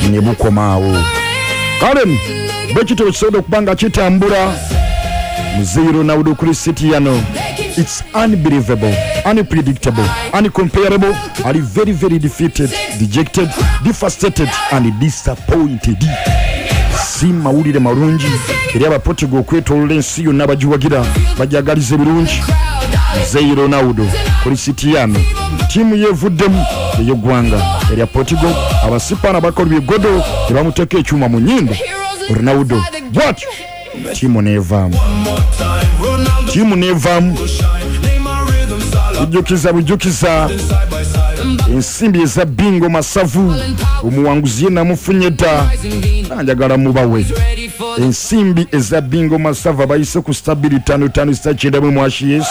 ne bukomaawo. Kale bwekityo kisobola okubanga kitambula Mzee Ronaldo Cristiano. It's unbelievable, unpredictable, uncomparable. Are very, very defeated, dejected, devastated, and disappointed. Si mawulire marungi eri abaportugal okwetoolola ensi yonna bagiwagira bajagalize birungi. Mzee Ronaldo Cristiano tiimu yeevuddemu ey'eggwanga erya Portugal. Abasipaana bakola byegodo ne bamuteeka ekyuma mu nnyindo. Ronaldo bw'atyo tiimu neevaamu. Bujukiza ensimbi eza bingo masavu omuwanguzi namufunye dda anjagala mubawe. Ensimbi eza bingo masavu abayise ku stabili 5 sitakyeddamu mwashies.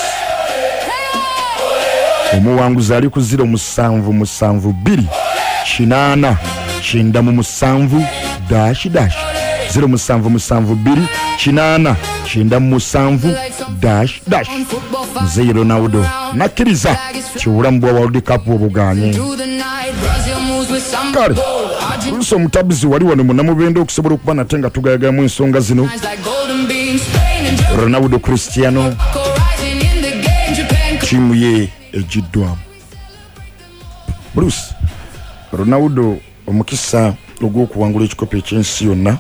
Omuwanguzi ali ku 077 8 9 7 077 8 9 Mzee Ronaldo nakkiriza kiwulamu bwa World Cup obuganye. Kale Luso Mutabizi wali wano munamubende okusobola okuba nate nga tugayagamu ensonga zino. Ronaldo Cristiano tiimu ye egiddwamu. Bruce Ronaldo omukisa ogw'okuwangula ekikopo ekyensi yonna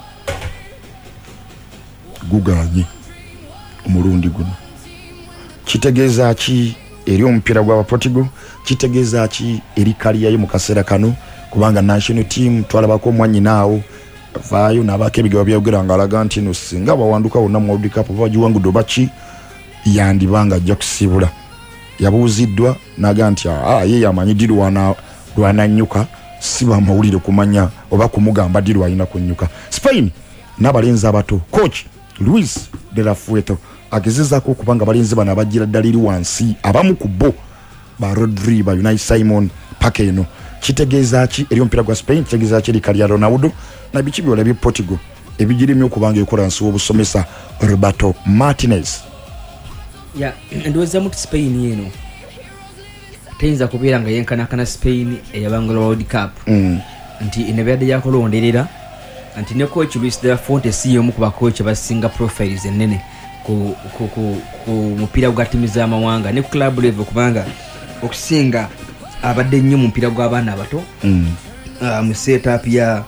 guganye omulundi guno. Kitegeeza ki eri omupiira gwa Portugal? Kitegeeza ki eri kaliyayo mu kaseera kano? Kubanga national team twalabako omwanyinaawo vaayo n'abaako ebigambo byayogera nga alaga nti no singa bawanduka wonna mu World Cup bagiwangudde baki yandibanga ajja kusibula. Yabuuziddwa n'aga nti ye yamanyi ddi lwananyuka, si bamawulire kumanya oba kumugamba ddi lwalina kunnyuka. Spain n'abalenzi abato coach Luis de la Fuente agezezaako okubanga balenzi bano abagira ddaliri wansi abamu ku bo ba Rodri ba Unai Simon paka eno. Kitegeeza ki eri omupiira gwa Spain? Kitegeeza ki eri kaliya Ronaldo na biki byolabye bya Portugal ebigirimu okubanga ekola nsi w'obusomesa Roberto Martinez. Ndowooza mu Spain yeno teyinza kubeera nga yenkanakana Spain eyabangula World Cup nti enebeadde yakulonderera nti ne coach Luis de la Fuente si y'omu ku bakoach abasinga profiles ennene ku mupiira gwa ttiimu z'amawanga ne ku club level, kubanga okusinga abadde nnyo mu mupiira gw'abaana abato mu setup ya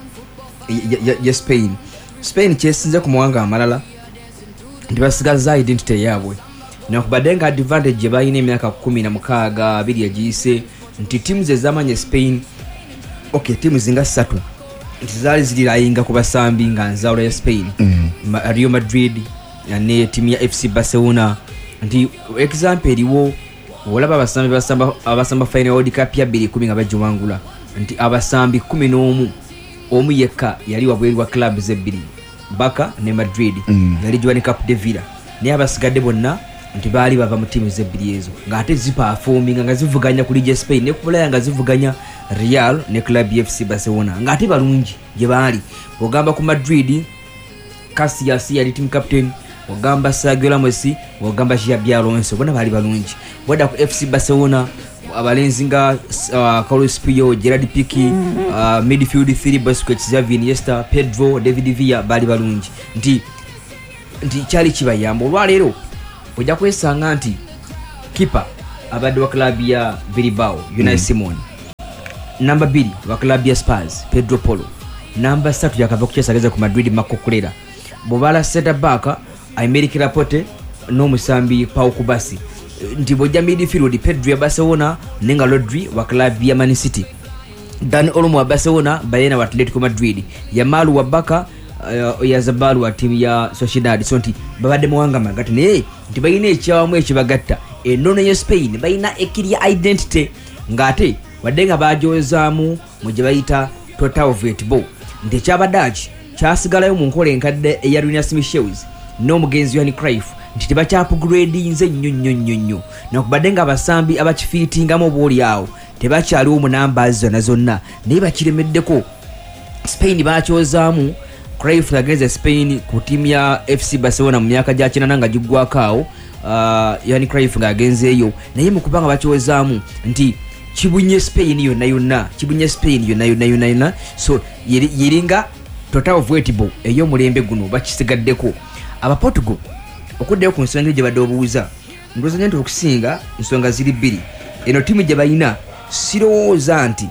Spain kyesinze ku mawanga amalala nti basigaza identity yaabwe nakubadde nga advantage gye balina emyaka 16 2 egiyise nti ttiimu ze zamanya Spain ttiimu zinga 3 nti zaali zirilayinga ku basambi nga nzaalo ya Spain Real Madrid ne ttiimu ya FC Barcelona. Nti example eriwo olaba abasamba final World Cup ya 2010 nga bagiwangula nti abasambi 11 omu yekka yali wabweru wa club zebbiri Barca ne Madrid yali jiwa ne Cap de Villa ne abasigadde bonna nti baali bava mu ttiimu zebbiri ezo ng'ate ziperforminga nga zivuganya ku Liga Spain ne ku Bulaya nga zivuganya Real ne club FC Barcelona ng'ate balungi gye baali. Ogamba ku Madrid Casillas yali team captain, ogamba Sergio Ramos, ogamba Xabi Alonso, bona bali balungi. Boda ku FC Barcelona abalenzi nga Carlos Puyol, Gerard Piqué, midfield 3 Busquets, Xavi, Iniesta, Pedro, David Villa bali balungi. Nti kyali kibayamba olwaleero ojja kwesanga nti keeper abadde wa club ya Bilbao Unai Simon, number 2 wa club ya Spurs Pedro Porro, number 3 yakava kukyesageza ku Madrid Marco Correa, bobala center back Aymeric Laporte n'omusambi Pau Kubasi. Nti bojja midfield Pedro ya Barcelona nenga Rodri wa club ya Man City, Dan Olmo wa Barcelona, Bayern wa Atletico Madrid, Yamal wa Barca, ya Zabal wa timu ya Sociedad. So nti babadde muwanga magati naye nti bayina ekyawamu ekibagatta ennono ya Spain, bayina ekirya identity ngate wadde nga bajozaamu mu gye bayita total football. Nti ekyabadaki kyasigalayo mu nkola enkadde eya Rinus Michels n'omugenzi Johan Cruyff nti tebakyaupgrade nze nnyo nakubadde nga abasambi abakifiitingamu obooli awo tebakyaliwo mu numbers zonna naye bakiremeddeko. Spain bakyozaamu Cruyff yagenze Spain ku timu ya FC Barcelona mu myaka gya 90 nga giggwako awo, Johan Cruyff nga agenzeeyo naye mu kubanga bakyozaamu nti kibunye Spain yonna so yiringa total avoidable eyo mulembe guno bakisigaddeko aba Portugal okuddeyo ku nsonga gye badde obuuza ndozanya nti okusinga ensonga ziri bbiri eno timu gye bayina sirowooza nti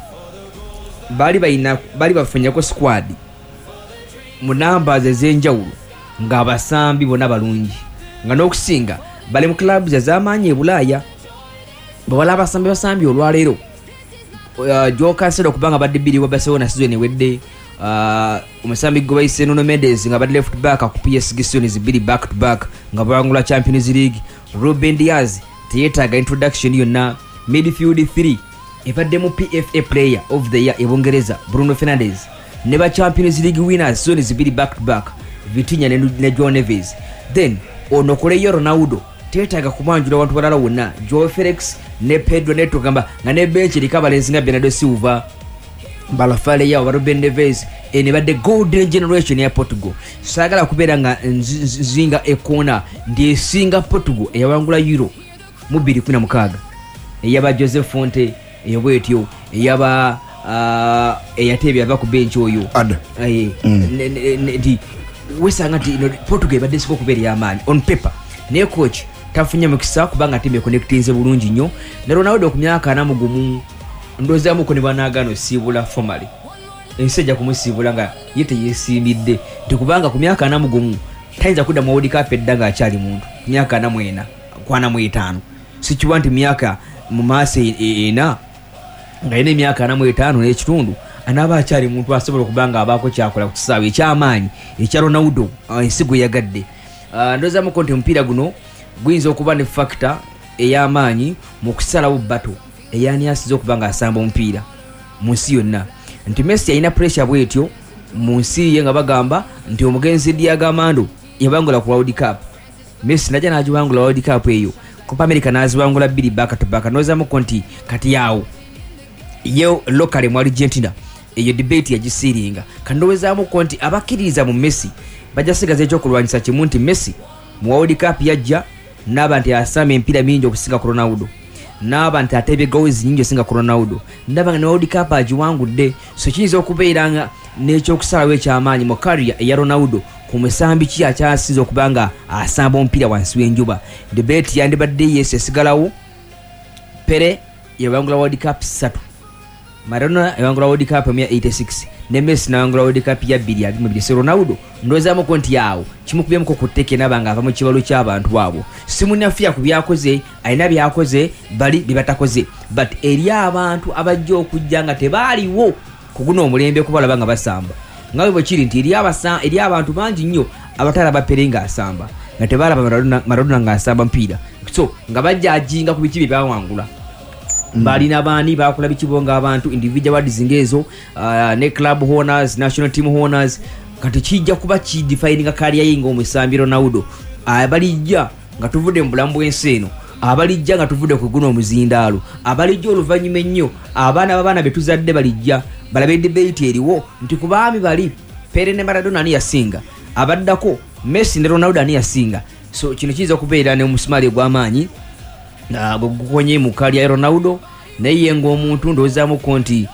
bali bafunyako squad mu numbers ez'enjawulo ng'abasambi bonna balungi nga n'okusinga bali mu clubs ez'amaanyi e Bulaaya bawala basambi olwaleero gyokansera okuba nga badde bbiri wa Barcelona season ewedde omusambi gwe bayise Nuno Mendes nga badde left back ku PSG seasons bbiri back to back nga bawangula Champions League. Ruben Diaz teyeetaaga introduction yonna. Midfield 3 ebaddemu PFA player of the year ebungereza Bruno Fernandes ne ba Champions League winners seasons bbiri back to back Vitinha ne Joao Neves. Then onokoleyo Ronaldo teyeetaaga kubanjula abantu balala wonna Joao Felix ne Pedro Neto gamba nga ne bench likabalenzi nga Bernardo Silva Balafale ya Ruben Neves ne badde golden generation ya Portugal. Sagala kubeera nga nzinga ekona ndi singa Portugal eyawangula Euro mu 2016 eyaba Joseph Fonte eyobwetyo eyaba eyatebya ava ku bench oyo ndi wesanga ti Portugal badde siko kubeera yamanyi on paper ne coach tafunya mukisa kubanga timu connectinze bulungi nnyo ne Ronaldo ku myaka 4 mugumu ndoza muko ne banagano sibula formally ensejja kumusibula nga yete yesimidde ndikubanga ku myaka 4 mugumu tayinza kudda mu World Cup eddaga akyali muntu myaka 4 kwana mu 5 sikiwanti myaka mu maase ena nga ine myaka 4 n'ekitundu anaba akyali muntu asobola kubanga abako kyakola ku kisaawe ekyamaanyi ekya Ronaldo ensigo yagadde. Ndoza mu konti mpira guno gwinza okuba ne factor ey'amaanyi mu kusalawo battle eyani asizo kubanga asamba omupiira mu nsi yonna. Nti Messi alina pressure bwetyo mu nsi ye nga bagamba nti omugenzi Diagamando yabangula ku World Cup. Messi najja n'agiwangula World Cup eyo Copa America n'aziwangula 2 back to back. Noza mu konti kati yawo yo locally mu Argentina eyo debate yagisiringa kandoweza mu konti abakiriza mu Messi bajasigaza ekyokulwanyisa kimu nti Messi mu World Cup yajja n'abantu asama empira mingi okusinga ku Ronaldo n'abantu atebye goals nyingi okusinga ku Ronaldo ndabanga ne World Cup agiwangudde so kiyinza okubeera n'ekyokusalawo ekyamaanyi mu career eya Ronaldo ku musambi ki akyasiza okubanga asamba omupiira wansi w'enjuba. Debate yandibadde yes esigalawo Pele yawangula World Cup 3 Maradona yawangula World Cup 86 ne Messi nawangula World Cup ya 2022. Ronaldo ndoza mu konti yawo kimukubye ku kuteke nabanga ava mu kibalo ky'abantu abo simunafia ku byakoze alina byakoze bali bibatakoze but eri abantu abajja okujja nga tebaaliwo kuguno omulembe kubala banga basamba ngawe bokiri nti eri abantu bangi nnyo abatala baperenga asamba nga tebala Maradona nga asamba mpira so nga bajja ajinga ku bikibi bawangula balina bani bakola bikibonga abantu individual awards zingezo ne club honors national team honors kati kijja kuba ki defining career yingo omusambi Ronaldo abalijja nga tuvude mu bulambu bw'ensi eno abalijja nga tuvude ku guno omuzindaalo abalijja oluvannyuma ennyo abaana betuzadde balijja balabe debate eriwo nti ku baami bali Pele ne Maradona ani yasinga abaddako Messi ne Ronaldo ani yasinga so kino kiyinza okubeera ne omusumaali gw'amaanyi gukonye mu career ya Ronaldo naye ng'omuntu ndowoozamu konti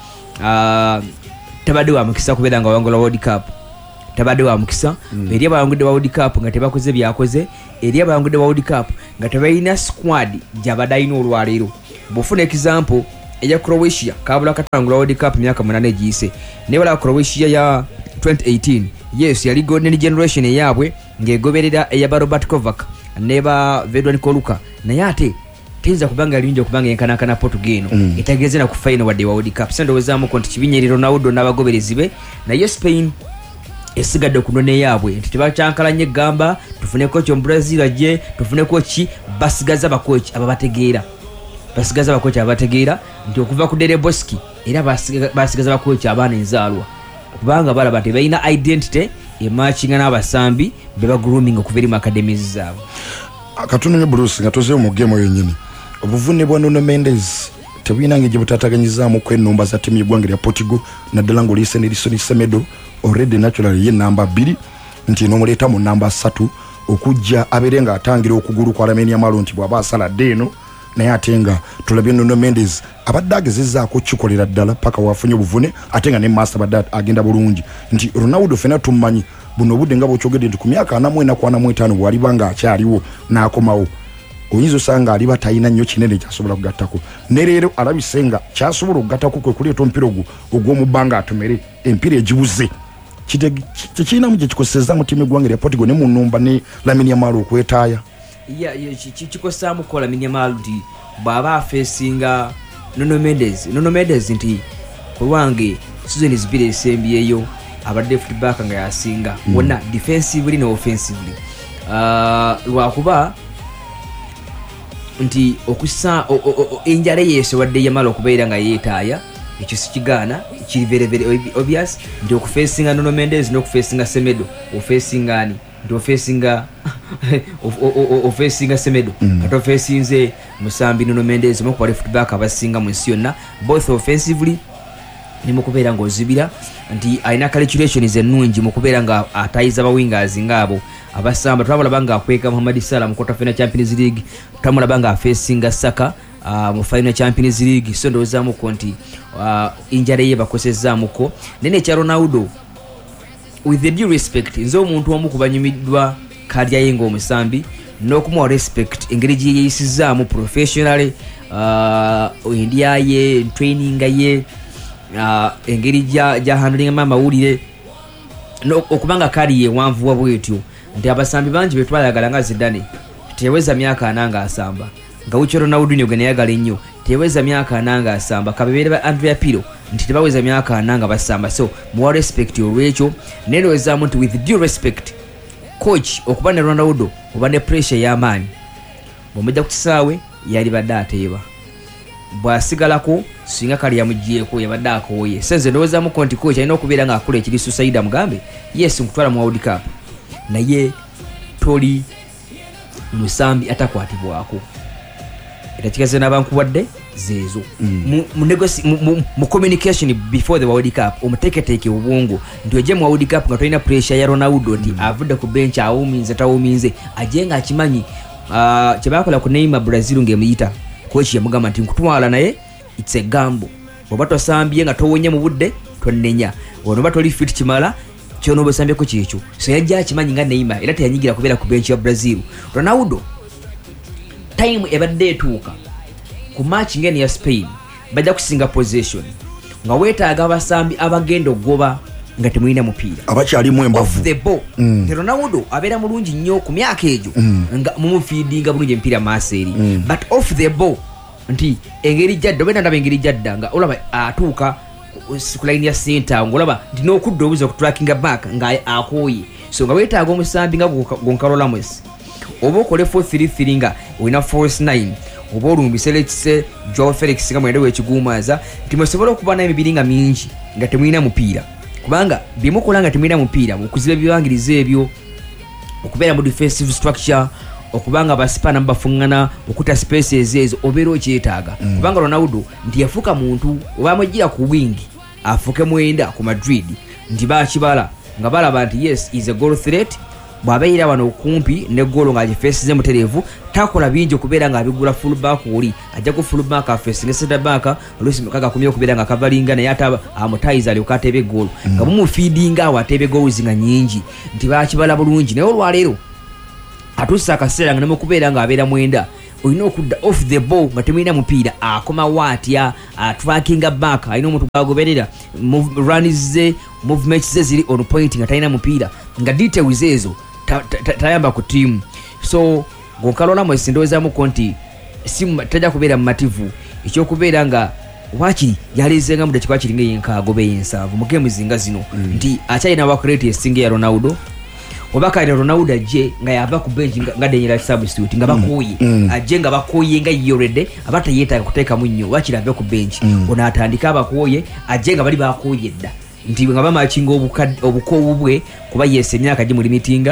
tabadde wa mukisa kubeera nga wangula World Cup tabadde wa mukisa eri abawangudde wa World Cup nga tebakoze byakoze eri abawangudde wa World Cup nga tebalina squad gy'abadayina olwaleero. Bw'ofuna example eya Croatia kabula katangula World Cup myaka 8 egiyise nebala Croatia ya 2018 yes yali golden generation eyabwe ng'egoberera eya Robert Kovac neba Vedran Koluka naye ate tinza kubanga linjo kubanga yenkana Portugal itageze na ku final wadde wa World Cup sendowezaamu konti kibinyeri Ronaldo n'abagoberezi be naye Spain esigadde kunone yabwe nti tebakyankalanye gamba tufune coach mu Brazil aje tufune coach basigaza abakochi ababategeera nti okuva ku Dele Boski era basigaza abakochi abana enzaalwa kubanga balaba tebalina identity ematchinga n'abasambi beba grooming okuva eri mu academies zaabwe. Akatuna ne Bruce nga toze mu game yenyini obuvune bwa Nuno Mendes tebinange gye butataganyizaamu kwennomba za timu y'eggwanga ya Portugal naddala ng'oliyise ne Lisoni Semedo already naturally ye namba 2 nti n'omuleeta mu namba 3 okujja abeere nga atangira okugulu kwa Lamine Yamal nti bw'aba asaladde eno naye atenga tulabye Nuno Mendes abadde agezezzaako kikolera ddala paka wafunye obuvune atenga ne master badde agenda bulungi nti Ronaldo fena tumanyi buno budde nga bw'okyogedde nti ku myaka 44 bw'alibanga akyaliwo n'akomawo oyinza osanga aliba talina nnyo kinene kyasobola kugattako ne leero alabise nga kyasobola okugattako kwe kuleeta omupiira ogw'omu bbanga atomere empiira egibuze tekirinamu gye kikosezza mu ttiimu eggwanga lya Portugal ne mu nnumba ne Lamine Yamal okwetaaya kikosaamu kukola Lamine Yamal nti bw'aba afeesinga Nuno Mendes nti kulwange season zibiri esembyeyo abadde fullback nga yasinga wonna defensively ne offensively lwakuba nti okusa enjala yeesowadde Yamal okubeera nga yeetaaya ekyo sikigaana kiri very very obvious nti okufeesinga Nuno Mendes n'okufeesinga Semedo ofeesinga ani nti ofeesinga Semedo ate ofeesinze musambi Nuno Mendes omu ku bali fullback abasinga mu nsi yonna both offensively ne mu kubeera ng'ozibira nti alina calculations ennungi mu kubeera nga atayiza abawingers ng'abo abasamba twamulaba nga akweka Mohamed Salah mu quarter final Champions League twamulaba nga afeesinga Saka mu final Champions League so ndowoozamuko nti injala ye bakosezaamuko nene ekya Ronaldo with the due respect nze omuntu omu kubanyumiddwa kalya ye ng'omusambi n'okumuwa respect engeri gye yeeyisizaamu professionally endya ye training ye engeri gya handling amawulire okubanga kali ye wanvuwa bwetyo nti abasambi bangi betwayagala nga Zidane teweza myaka 4 nga asamba nga Uche Ronaldo gwe nayagala ennyo teweza myaka 4 nga asamba kabebeere ba Andrea Pirlo nti tebaweza myaka 4 nga basamba so muwa respect olwekyo nerowezaamu nti with due respect coach okuba ne Ronaldo oba ne pressure y'amaanyi bw'omujja ku kisaawe yali badde ateeba bw'asigalako singa kali yamugyeko yabadde akooye senze ndowoozamu nti coach alina okubeera ng'akola ekiri suicide mugambe yes nkutwala mu World Cup naye toli musambi atakwatibwako era kikaze n'abankuwadde zeezo mu communication before the World Cup omuteeketeeke obwongo nti ojje mu World Cup nga tolina pressure ya Ronaldo nti avudde ku bench awuminze tawuminze ajje nga akimanyi kye baakola ku Neymar Brazil ng'emuyita coach yamugamba nti nkutwala naye it's a gamble bw'oba tosambye nga towonye mu budde tonnenya onoba toli fit kimala kyonoba osambyeko kyekyo so yajja akimanyi nga Neymar era teyanyigira kubeera ku bench ya Brazil. Ronaldo time ebadde etuuka ku match ngeni ya Spain bajja kusinga possession nga weetaaga abasambi abagenda ogoba nga temulina mupiira abakyalimu embavu the ball Ronaldo abeera mulungi nnyo ku myaka egyo nga mumufeedinga bulungi emipiira maaso eri but off the ball nti engeri jadda obeera ndaba engeri jadda nga olaba atuuka ku line ya center ngolaba nti n'okudda obuza ku tracking back nga akooye so nga weetaaga omusambi nga Goncalo Ramos oba okole 4-3-3 nga olina force 9 oba olumbise lekise Joao Felix nga mwende w'ekiguumaaza nti mwesobola okuba n'emibiri nga mingi nga temulina mupiira kubanga byemukola nga temulina mupiira mu kuziba ebibangiriza ebyo okubeera mu defensive structure okubanga basipana bafuŋŋana okuta spaces ezo obeera okyetaaga kubanga Ronaldo nti yafuuka muntu oba amujjira ku wingi afuuke mwenda ku Madrid nti bakibala nga balaba nti yes is a goal threat bw'abeera wano okumpi ne goalo ng'agifeesize mutereevu takola bingi okubeera ng'abigula fullback oli ajja ku fullback afeesinga center back oluusi mukaga akumye okubeera nga kavalinga naye ate amutayiza alyoka ateebe goalo nga mumufiidinga awo ateebe goals nga nnyingi nti bakibala bulungi naye olwaleero atuusa akaseera nga nemukubeera ng'abeera mwenda olina okudda off the ball nga temulina mupiira akomawo atya trackinga back alina omuntu gwagoberera runs ze movements ze ziri on point nga talina mupiira nga details ezo tayamba ku tiimu so Goncalo Ramos ndowoozamuko nti tajja kubeera mumativu ekyokubeera nga wakiri yaleezenga mu dakika kiringa eyenkaago be yensanvu mu geemu zinga zino nti akyalina wakureti esinga ya Ronaldo oba kale Ronaldo ajje nga yava ku bench nga denyera substitute nga bakoye ajje nga bakoye nga yorede abata yeetaaga kuteeka munnyo wakirave ku bench ona atandika abakoye ajje nga bali bakoye dda nti nga bamachinga obukoowu bwe kuba yese emyaka gye mu limitinga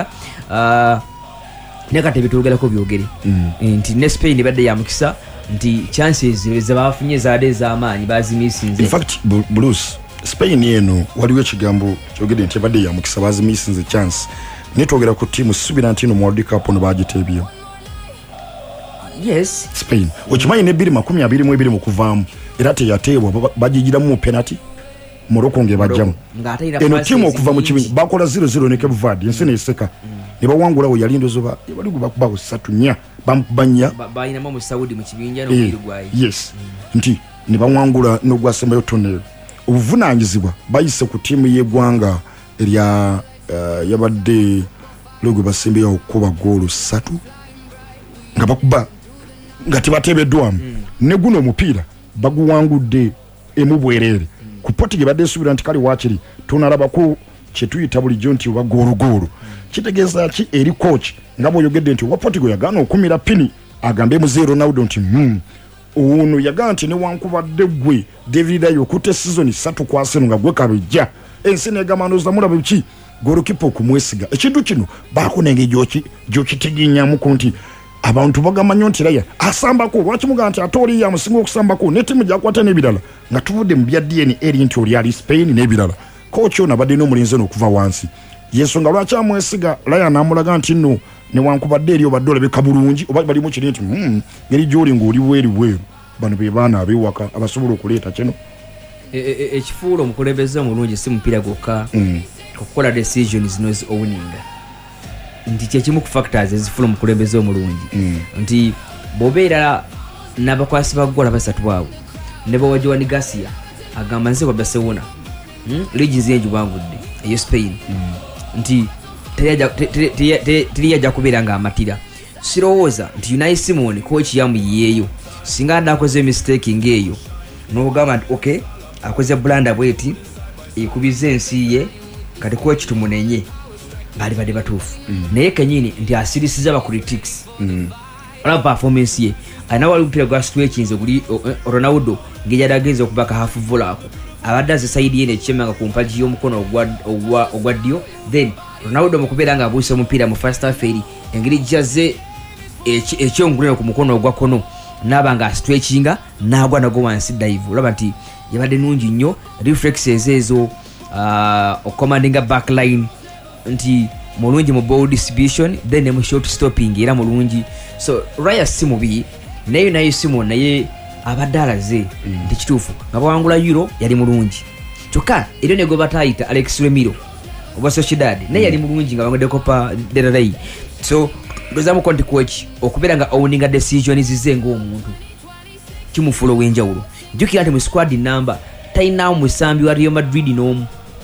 nekate bitwogerako byogere nti ne Spain badde ya mukisa nti chances zebafunye zaade z'amaanyi bazimisinze. In fact Bruce Spain yeno waliwo ekigambo kyogedde nti badde ya mukisa bazimisinze chance netwogera ku tiimu subira ntino mu World Cup no bagiteebyo yes Spain okimanyi ne 2022 mu kuvaamu era teyateebwa bagigiramu penalty Morocco ngebajjamu eno timu okuva mu kibiina bakola 0-0 ne Cape Verde ensi neeseka ne bawangula we yali ndozoba bali kubakuba 3-4 bamukubanya bayinamu mu Saudi mu kibinja n'Uruguay yes nti ne bawangula n'ogwasembayo tonero obuvunanyizibwa bayise ku timu y'eggwanga erya yabadde logo basembeyo okuba goal 3 nga bakuba nga tebatebeddwamu ne guno omupiira baguwangudde emubwerere ku poti gebadde esubira nti kali wakiri tunalabako kyetuyita bulijjo nti oba goolugolo kitegeeza ki eri coach nga bw'oyogedde nti owa Portugal yagaana okumira pini agambe muzeero Ronaldo nti ono yagaana nti newankubadde gwe David Ayo okutte season 3 kwaseno nga gwe kabijja ensi negamba ndowooza mulaba ki golokipa okumwesiga ekintu kino baako nenge gyokitegenyamuko nti abantu bagamanyo nti Raya asambako lwaki mugamba nti ate oli yamusinga okusambako ne timu gyakwata n'ebirala nga tuvudde mu bya DNA eri nti oli ali Spain n'ebirala kochi ono abadde n'omulinzi n'okuva wansi yensonga lwaki amwesiga Raya n'amulaga nti nno newankubadde eri obadde olabeka bulungi oba balimu kiri nti ngeri gy'oli ng'oli weeru bano be baana ab'ewaka abasobola okuleeta kino ekifuula omukulembeze omulungi si mupiira gwokka okukola decisions nozi owuninga nti kyekimu ku factors ezifuula omukulembeze omulungi nti bw'obeera n'abakwasi bagola basatu abo ne bawajiwani Garcia agamba nze kwa Barcelona ligi zenji bangudde eyo Spain nti teriyajja kubeera nga amatira sirowooza nti Unai Simon coach yamuyiyeeyo singa adakoze mistake ng'eyo n'ogamba nti okay akoze blanda bweti ekubize ensi ye kati coach tumunenye bali bade batuufu naye kenyini nti asirisiza ba critics ala performance ye ana wali mpira gwa stretchings guli Ronaldo ngejadageze okubaka half volley ako abadde ze side yene chemanga ku mpaji y'omukono ogwa dio then Ronaldo mukubera nga abuuse omupiira mu first half eri engeri jaze ekyonguleno ku mukono ogwa kono nabanga stretchinga nagwa nago wansi dive olaba nti yabadde nungi nnyo reflexes ezo commanding backline nti mulungi mu ball distribution then mu short stopping era mulungi so Raya si mubi naye Simon naye abadalaze nti kituufu nga bawangula Euro yali mulungi kyokka era nego batayita Alex Remiro oba Sociedad naye yali mulungi nga bangade Copa del Rey so ndozamu konti coach okubeera nga owning decision zizenga omuntu kimufulo wenjawulo jukira nti mu squad number taina musambi wa Real Madrid n'omu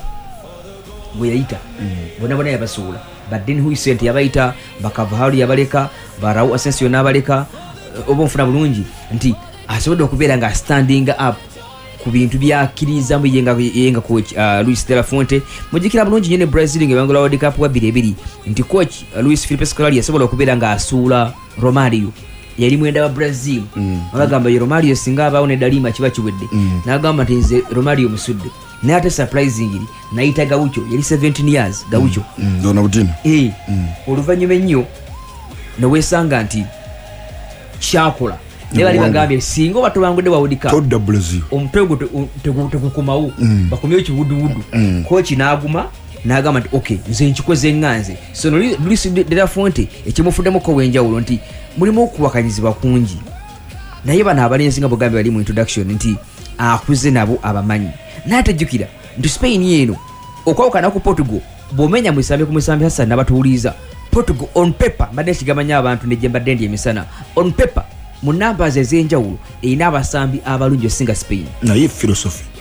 bwe yayita bona yabasuula badden Huisent yabayita bakavahali yabaleka barau Asensio n'abaleka oba nfuna bulungi nti asobodde okubeera nga standing up ku bintu byakiriza mu yenga coach Luis de la Fuente mujikira bulungi nyene Brazil nge bangula World Cup wa 2 nti coach Luis Felipe Scolari yasobola okubeera nga asuula Romario yali mwenda wa Brazil bagamba Romario singa abaone dalima kiba kiwedde nagamba nti nze Romario musudde naye ate surprisingly nayita Gaucho yali 17 years Gaucho Ronaldinho oluvannyuma ennyo newesanga nti kyakola ne bali bagambye singa batubangudde wa World Cup todda Brazil omutego tegukumawo bakomyeyo kiwuduwudu coach n'aguma n'agamba nti okay nze nkikoze nganze so Luis de la Fuente ekimufuddemu ko wenjawulo nti mulimu okuwakanyizibwa kungi naye bano abalenzi nga bugambye bali mu introduction nti akuze nabo abamanyi n'atajjukira nti Spain yeno okwawukana ku Portugal bw'omenya musambe ku musambe hasa n'abatuuliza Portugal on paper mbadde kigamanya abantu ne jembadde ndi emisana on paper mu numbers ez'enjawulo erina abasambi abalungi osinga Spain naye philosophy